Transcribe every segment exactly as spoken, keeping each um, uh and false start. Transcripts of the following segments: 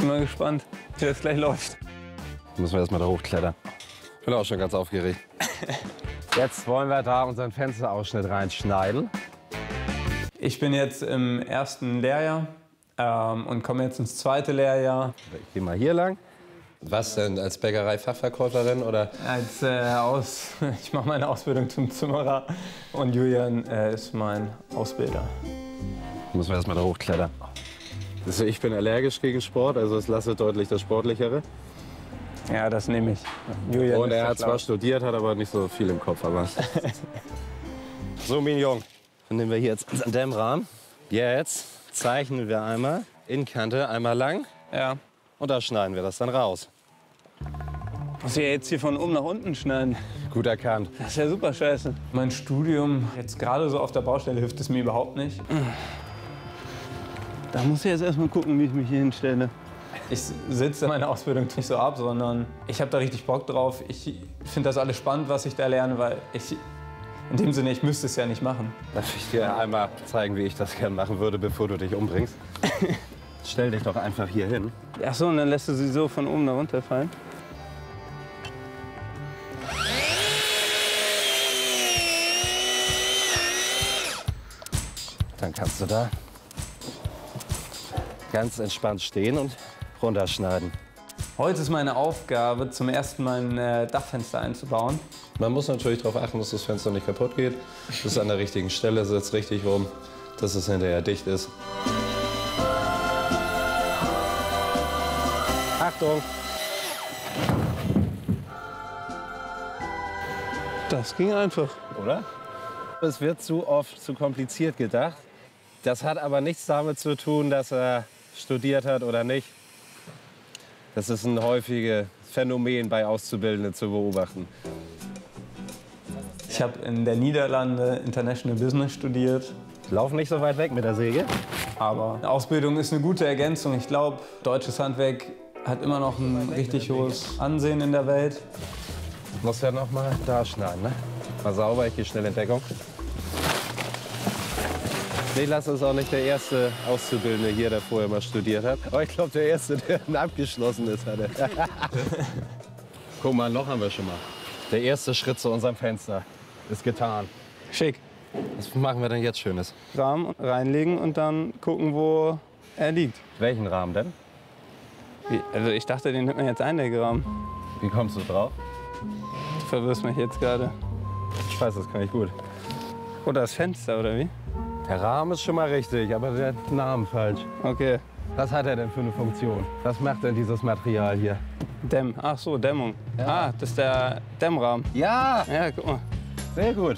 Bin mal gespannt, wie das gleich läuft. Müssen wir erst mal da hochklettern. Ich bin auch schon ganz aufgeregt. Jetzt wollen wir da unseren Fensterausschnitt reinschneiden. Ich bin jetzt im ersten Lehrjahr ähm, und komme jetzt ins zweite Lehrjahr. Ich gehe mal hier lang. Was denn, als Bäckerei-Fachverkäuferin oder? Als äh, aus, ich mache meine Ausbildung zum Zimmerer und Julian äh, ist mein Ausbilder. Müssen wir erst mal da hochklettern. Also ich bin allergisch gegen Sport, also es lasse deutlich das Sportlichere. Ja, das nehme ich. Julian Und ist er hat schlau. zwar studiert, hat aber nicht so viel im Kopf. Aber so, Mignon. Dann nehmen wir hier jetzt unseren Dämmrahmen. Jetzt zeichnen wir einmal in Kante, einmal lang. Ja. Und da schneiden wir das dann raus. Muss ich ja jetzt hier von oben nach unten schneiden. Gut erkannt. Das ist ja super scheiße. Mein Studium, jetzt gerade so auf der Baustelle, hilft es mir überhaupt nicht. Da muss ich jetzt erst mal gucken, wie ich mich hier hinstelle. Ich sitze meine Ausbildung nicht so ab, sondern ich habe da richtig Bock drauf. Ich finde das alles spannend, was ich da lerne, weil ich in dem Sinne, ich müsste es ja nicht machen. Darf ich dir einmal zeigen, wie ich das gerne machen würde, bevor du dich umbringst? Stell dich doch einfach hier hin. Ach so, und dann lässt du sie so von oben da runterfallen. Dann kannst du da ganz entspannt stehen und runterschneiden. Heute ist meine Aufgabe, zum ersten Mal ein äh, Dachfenster einzubauen. Man muss natürlich darauf achten, dass das Fenster nicht kaputt geht, dass es an der richtigen Stelle sitzt, richtig rum, dass es hinterher dicht ist. Achtung! Das ging einfach. Oder? Es wird zu oft zu kompliziert gedacht. Das hat aber nichts damit zu tun, dass er studiert hat oder nicht. Das ist ein häufiges Phänomen bei Auszubildenden zu beobachten. Ich habe in der Niederlande International Business studiert. Lauf nicht so weit weg mit der Säge. Aber Ausbildung ist eine gute Ergänzung. Ich glaube, deutsches Handwerk hat immer noch ein richtig hohes Ansehen in der Welt. Muss ja noch mal da schneiden, ne? Mal sauber, ich gehe schnell in Deckung. Niklas ist auch nicht der erste Auszubildende hier, der vorher mal studiert hat. Aber ich glaube, der erste, der abgeschlossen ist, hat er. Guck mal, ein Loch haben wir schon mal. Der erste Schritt zu unserem Fenster ist getan. Schick. Was machen wir denn jetzt Schönes? Rahmen reinlegen und dann gucken, wo er liegt. Welchen Rahmen denn? Wie? Also ich dachte, den nimmt man jetzt Einleggerahmen. Wie kommst du drauf? Du verwirrst mich jetzt gerade. Ich weiß, das kann ich gut. Oder das Fenster, oder wie? Der Rahmen ist schon mal richtig, aber der Name falsch. Okay. Was hat er denn für eine Funktion? Was macht denn dieses Material hier? Dämm. Ach so, Dämmung. Ja. Ah, das ist der Dämmrahmen. Ja, Ja, guck mal. sehr gut.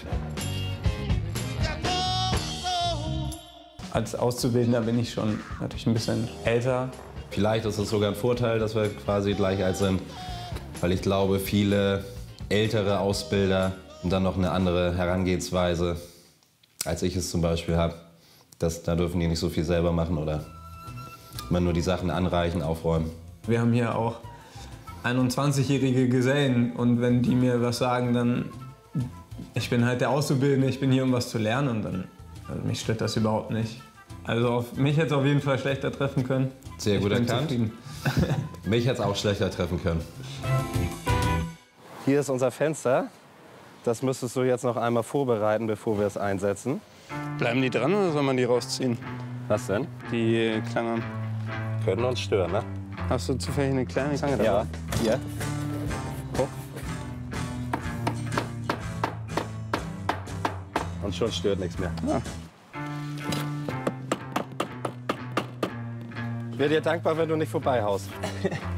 Als Auszubildender bin ich schon natürlich ein bisschen älter. Vielleicht ist es sogar ein Vorteil, dass wir quasi gleich alt sind, weil ich glaube, viele ältere Ausbilder haben dann noch eine andere Herangehensweise, als ich es zum Beispiel habe. Das, da dürfen die nicht so viel selber machen oder immer nur die Sachen anreichen, aufräumen. Wir haben hier auch einundzwanzigjährige Gesellen und wenn die mir was sagen, dann ich bin halt der Auszubildende, ich bin hier, um was zu lernen und dann also mich stört das überhaupt nicht. Also auf mich hätte es auf jeden Fall schlechter treffen können. Sehr gut ich bin erkannt. zufrieden. Mich hätte es auch schlechter treffen können. Hier ist unser Fenster. Das müsstest du jetzt noch einmal vorbereiten, bevor wir es einsetzen. Bleiben die dran oder soll man die rausziehen? Was denn? Die Klammern. Können uns stören, ne? Hast du zufällig eine kleine Zange dabei? Ja. Hier. Guck. Und schon stört nichts mehr. Ja. Ich wäre dir dankbar, wenn du nicht vorbeihaust.